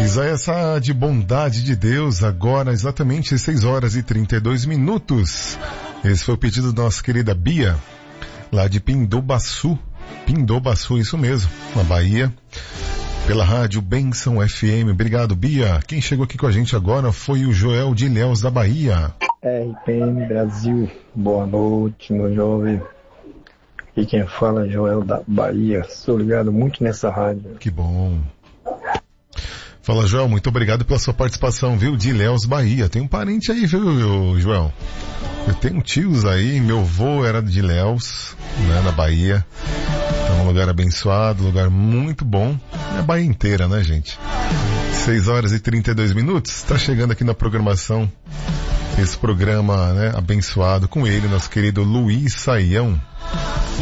Isaías Saad, bondade de Deus, agora exatamente 6 horas e 32 minutos. Esse foi o pedido da nossa querida Bia, lá de Pindobaçu, isso mesmo, na Bahia, pela rádio Bênção FM. Obrigado, Bia. Quem chegou aqui com a gente agora foi o Joel de Ilhéus, da Bahia. RPM Brasil, boa noite, meu jovem. E quem fala é Joel da Bahia. Sou ligado muito nessa rádio. Que bom. Fala, Joel, muito obrigado pela sua participação, viu? De Ilhéus, Bahia. Tem um parente aí, viu, Joel? Eu tenho tios aí, meu avô era de Ilhéus, né, na Bahia. Então, um lugar abençoado, lugar muito bom. É a Bahia inteira, né, gente? 6 horas e 32 minutos. Está chegando aqui na programação esse programa, né, abençoado com ele, nosso querido Luiz Saião.